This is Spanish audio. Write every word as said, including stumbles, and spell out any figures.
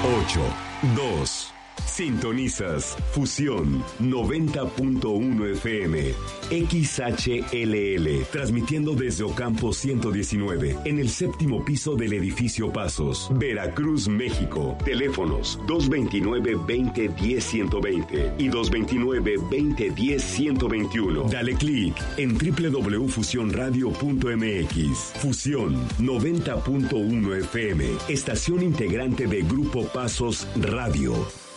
ocho, dos. Sintonizas Fusión noventa punto uno F M, X H L L, transmitiendo desde Ocampo ciento diecinueve, en el séptimo piso del edificio Pasos, Veracruz, México. Teléfonos dos veintinueve, veinte, diez, ciento veinte y dos veintinueve, veinte, diez, ciento veintiuno. Dale clic en doble u doble u doble u punto fusión radio punto m x. Fusión noventa punto uno F M, estación integrante de Grupo Pasos Radio.